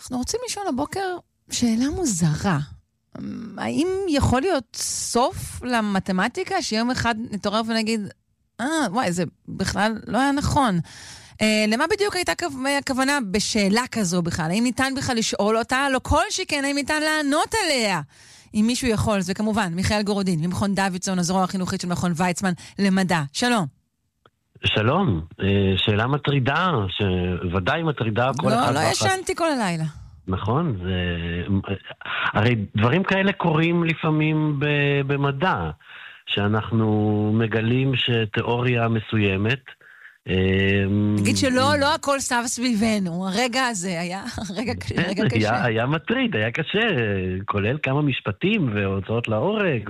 אנחנו רוצים לשאול הבוקר שאלה מוזרה. האם יכול להיות סוף למתמטיקה שיום אחד נתעורר ונגיד, וואי, זה בכלל לא היה נכון. למה בדיוק הייתה הכוונה בשאלה כזו בכלל? האם ניתן בכלל לשאול אותה? לא כל שכן, האם ניתן לענות עליה? אם מישהו יכול, זה כמובן, מיכאל גורודין, ממכון דוידסון, הזרוע החינוכית של מכון ויצמן למדע. שלום. שלום, שאלה מטרידה, שוודאי מטרידה כל אחד ואחת. לא ישנתי כל הלילה. נכון, הרי דברים כאלה קורים לפעמים במדע, שאנחנו מגלים שתיאוריה מסוימת... נגיד שלא, לא הכל סב סביבנו, הרגע הזה היה רגע קשה. היה מטריד, היה קשה, כולל כמה משפטים והוצאות להורג,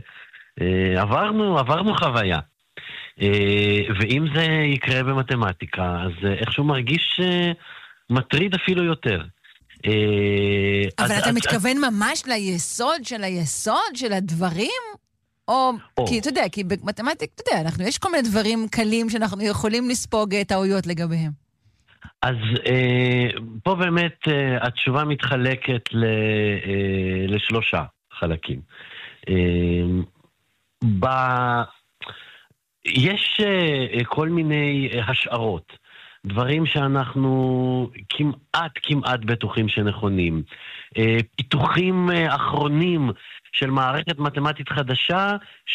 ועברנו חוויה. ואם זה יקרה במתמטיקה, אז איכשהו מרגיש מטריד אפילו יותר. אבל אתה מתכוון ממש ליסוד של היסוד של הדברים? או, כי אתה יודע, כי במתמטיקה, אתה יודע, יש כל מיני דברים קלים שאנחנו יכולים לספוג טעויות לגביהם. אז פה באמת התשובה מתחלקת לשלושה חלקים. יש כל מיני השערות, דברים שאנחנו כמעט בטוחים שנכונים, פיתוחים אחרונים של מערכת מתמטית חדשה,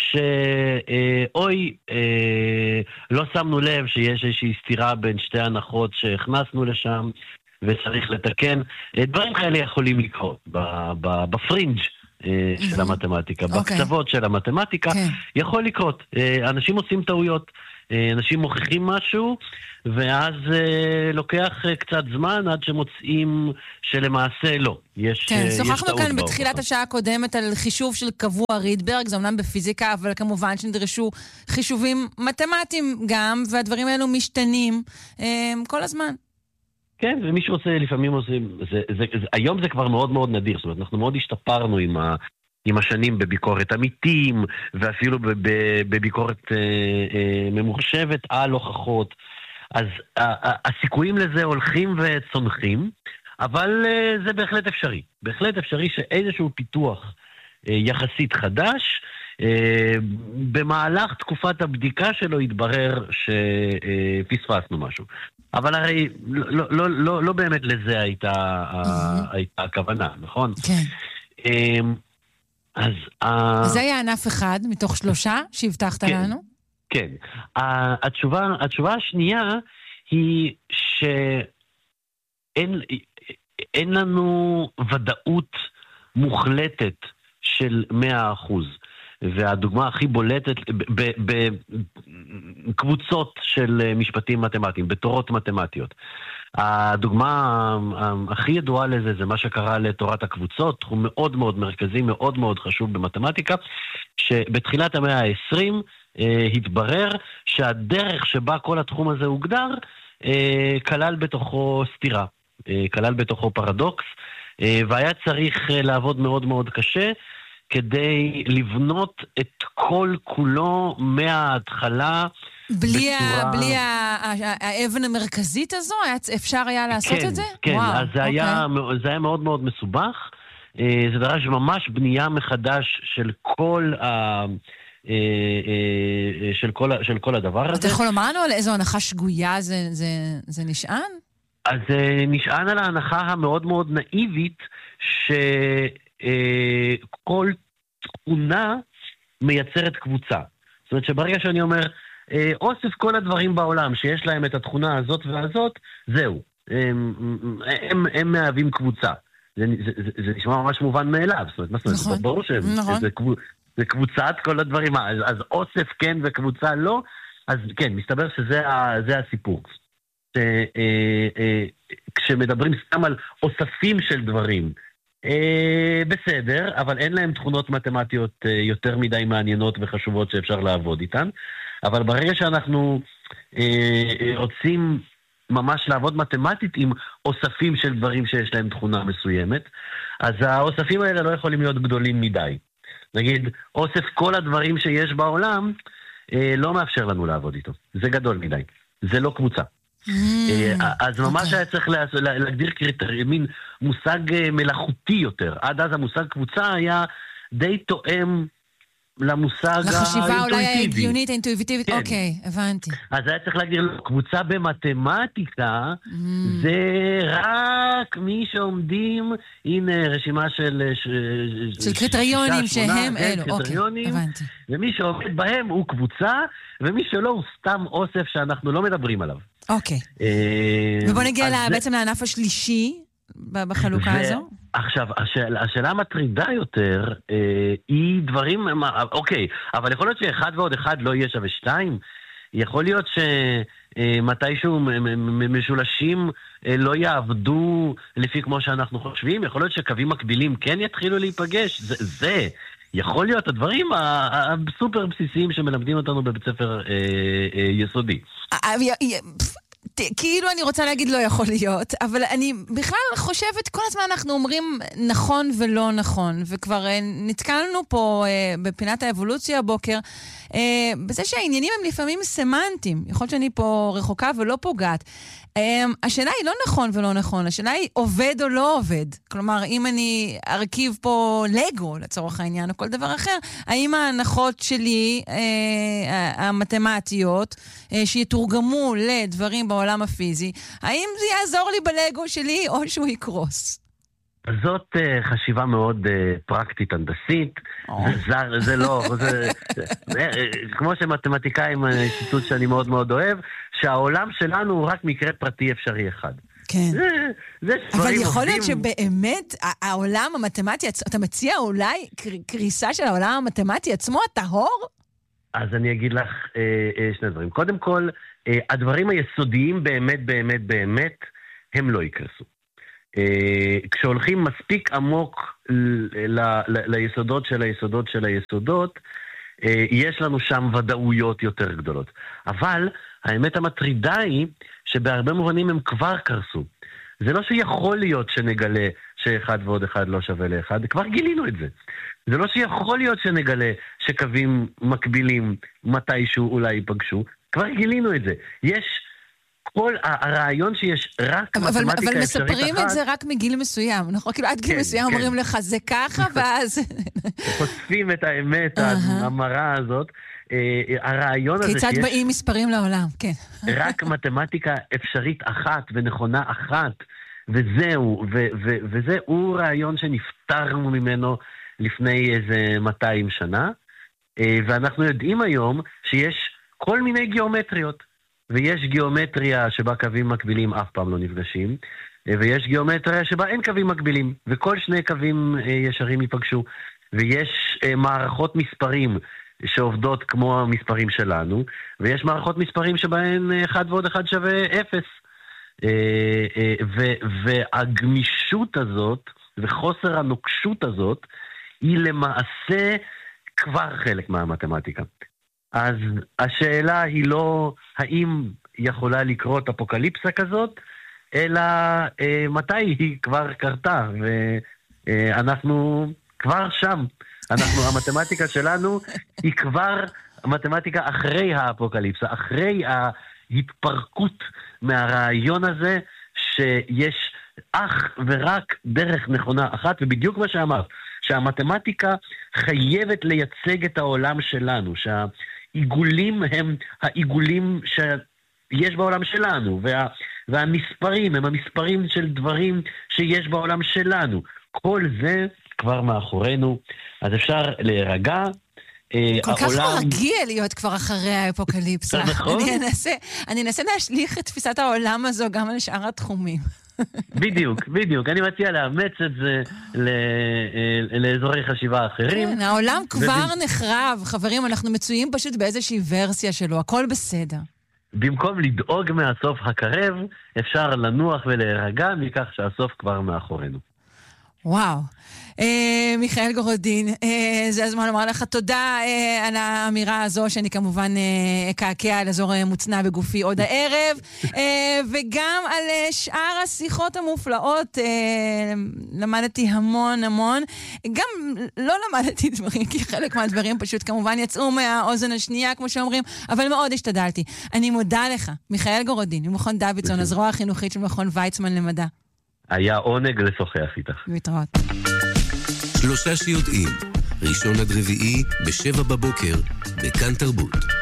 שאוי, לא שמנו לב שיש איזושהי סתירה בין שתי הנחות שהכנסנו לשם, וצריך לתקן. דברים כאלה יכולים לקרות בפרינג' של המתמטיקה, בקצוות של המתמטיקה, יכול לקרות. אנשים עושים טעויות, אנשים מוכיחים משהו, ואז לוקח קצת זמן עד שמוצאים שלמעשה לא. כן, שוחחנו כאן בתחילת השעה הקודמת על חישוב של קבוע רידברג, זה אומנם בפיזיקה, אבל כמובן שנדרשו חישובים מתמטיים גם, והדברים האלו משתנים כל הזמן. כן, ומישהו עושה, לפעמים עושים, היום זה כבר מאוד מאוד נדיר, זאת אומרת, אנחנו מאוד השתפרנו עם השנים בביקורת עמיתים, ואפילו בביקורת ממוחשבת על הוכחות, אז הסיכויים לזה הולכים וצונחים, אבל זה בהחלט אפשרי. בהחלט אפשרי שאיזשהו פיתוח יחסית חדש, במהלך תקופת הבדיקה שלו יתברר שפספסנו משהו. אבל הרי לא באמת לזה הייתה הכוונה, נכון? כן. אז זה היה ענף אחד מתוך 3 שהבטחת לנו? כן. התשובה השנייה היא שאין לנו ודאות מוחלטת של 100%. והדוגמה הכי בולטת בקבוצות של משפטים מתמטיים, בתורות מתמטיות. הדוגמה הכי ידועה לזה זה מה שקרה לתורת הקבוצות, תחום מאוד מאוד מרכזי, מאוד מאוד חשוב במתמטיקה, שבתחילת המאה ה-20 התברר שהדרך שבה כל התחום הזה הוגדר, כלל בתוכו סתירה, כלל בתוכו פרדוקס, והיה צריך לעבוד מאוד מאוד קשה, כדי לבנות את כל כולו מההתחלה בלי האבן המרכזית הזו? אפשר היה לעשות את זה? כן, אז זה היה מאוד מאוד מסובך. זה דרש ממש בנייה מחדש של כל הדבר הזה. אתה יכול לומר לנו על איזו הנחה שגויה זה נשען? אז זה נשען על ההנחה המאוד מאוד נאיבית כל תכונה מייצרת קבוצה. זאת אומרת שברגע שאני אומר, אוסף כל הדברים בעולם שיש להם את התכונה הזאת והזאת, זהו. הם מהווים קבוצה. זה נשמע ממש מובן מאליו. זאת אומרת, זה ברור שזה קבוצת כל הדברים. אז אוסף כן וקבוצה לא. אז כן, מסתבר שזה הסיפור. כשמדברים סתם על אוספים של דברים, בסדר, אבל אין להם תכונות מתמטיות יותר מדי מעניינות וחשובות שאפשר לעבוד איתן. אבל ברגע שאנחנו רוצים ממש לעבוד מתמטית עם אוספים של דברים שיש להם תכונה מסוימת, אז האוספים האלה לא יכולים להיות גדולים מדי. נגיד, אוסף כל הדברים שיש בעולם לא מאפשר לנו לעבוד איתו. זה גדול מדי. זה לא קבוצה. אז ממש היה צריך להגדיר מין מושג מלאכותי יותר. עד אז המושג קבוצה היה די תואם למושג האינטואיטיבי. לחשיבה אולי ההגיונית, האינטואיטיבית, אוקיי, הבנתי. אז היה צריך להגדיר, קבוצה במתמטיקה, זה רק מי שעומדים, הנה רשימה של קריטריונים שהם אלו, אוקיי, הבנתי. ומי שעומד בהם הוא קבוצה, ומי שלא הוא סתם אוסף שאנחנו לא מדברים עליו. אוקיי. ובוא נגיע בעצם לענף השלישי בחלוקה הזו. עכשיו, השאלה המטרידה יותר היא דברים, אוקיי, אבל יכול להיות שאחד ועוד אחד לא יהיה שווה 2, יכול להיות שמתישהו משולשים לא יעבדו לפי כמו שאנחנו חושבים, יכול להיות שקווים מקבילים כן יתחילו להיפגש, זה יכול להיות הדברים הסופר בסיסיים שמלמדים אותנו בבית ספר יסודי. כאילו אני רוצה להגיד לא יכול להיות, אבל אני בכלל חושבת, כל הזמן אנחנו אומרים נכון ולא נכון, וכבר נתקלנו פה בפינת האבולוציה הבוקר, בזה שהעניינים הם לפעמים סמנטיים, יכול להיות שאני פה רחוקה ולא פוגעת. השאלה היא לא נכון ולא נכון, השאלה היא עובד או לא עובד. כלומר, אם אני ארכיב פה לגו לצורך העניין או כל דבר אחר, האם ההנחות שלי, המתמטיות, שיתורגמו לדברים בעולם הפיזי, האם זה יעזור לי בלגו שלי או שהוא יקרוס? זאת חשיבה מאוד פרקטית הנדסית, זה לא, כמו שמתמטיקאים, ציטוט שאני מאוד מאוד אוהב, שהעולם שלנו הוא רק מקרה פרטי אפשרי אחד. כן. אבל יכול להיות שבאמת העולם המתמטי, אתה מציע אולי קריסה של העולם המתמטי עצמו, הטהור? אז אני אגיד לך שני דברים. קודם כל, הדברים היסודיים באמת באמת באמת הם לא יקרסו. כשהולכים מספיק עמוק ליסודות של היסודות של היסודות, יש לנו שם ודאויות יותר גדולות. אבל האמת המטרידה היא שבהרבה מובנים הם כבר קרסו. זה לא שיכול להיות שנגלה שאחד ועוד אחד לא שווה לאחד, כבר גילינו את זה. זה לא שיכול להיות שנגלה שקווים מקבילים מתישהו אולי ייפגשו, כבר גילינו את זה. יש כל הרעיון שיש רק מתמטיקה אפשרית אחת. אבל מספרים את זה רק מגיל מסוים, נכון? כאילו עד גיל מסוים אומרים לך זה ככה, ואז חושפים את האמת המרה הזאת. הרעיון הזה כיצד באים מספרים לעולם, כן. רק מתמטיקה אפשרית אחת ונכונה אחת, וזהו, וזהו רעיון שנפטרנו ממנו לפני איזה 200 שנה, ואנחנו יודעים היום שיש כל מיני גיאומטריות, ויש גיאומטריה שבה קווים מקבילים אף פעם לא נפגשים, ויש גיאומטריה שבה אין קווים מקבילים, וכל שני קווים ישרים ייפגשו, ויש מערכות מספרים שעובדות כמו המספרים שלנו, ויש מערכות מספרים שבהן 1 ועוד 1 שווה 0. והגמישות הזאת, וחוסר הנוקשות הזאת, היא למעשה כבר חלק מהמתמטיקה. אז השאלה היא לא האם יכולה לקרות אפוקליפסה כזאת, אלא מתי היא כבר קרתה, ואנחנו כבר שם. המתמטיקה שלנו היא כבר המתמטיקה אחרי האפוקליפסה, אחרי ההתפרקות מהרעיון הזה שיש אך ורק דרך נכונה אחת, ובדיוק מה שאמרת, שהמתמטיקה חייבת לייצג את העולם שלנו, שהעיגולים הם העיגולים שיש בעולם שלנו, והמספרים הם המספרים של דברים שיש בעולם שלנו. כל זה כבר מאחורינו, אז אפשר להירגע. כל כך מרגיע להיות כבר אחרי האפוקליפסה. נכון? אני אנסה להשליך את תפיסת העולם הזו גם על שאר התחומים. בדיוק. אני מציע לאמץ את זה לאזורי חשיבה אחרים. כן, העולם כבר נחרב. חברים, אנחנו מצויים פשוט באיזושהי ורסיה שלו, הכל בסדר. במקום לדאוג מהסוף הקרב, אפשר לנוח ולהירגע מכך שהסוף כבר מאחורינו. וואו. מיכאל גורודין, זה הזמן לומר לך תודה על האמירה הזו, שאני כמובן אקעקע על אזור מוצנע בגופי עוד הערב, וגם על שאר השיחות המופלאות. למדתי המון המון, גם לא למדתי דברים, כי חלק מהדברים פשוט כמובן יצאו מהאוזן השנייה, כמו שאומרים, אבל מאוד השתדלתי. אני מודה לך, מיכאל גורודין, ממכון דוידסון, הזרוע החינוכית של מכון ויצמן למדע. היה עונג לשוחח איתך. להתראות. 3 שיודעים, ראשון עד רביעי ב7 בבוקר, בכאן תרבות.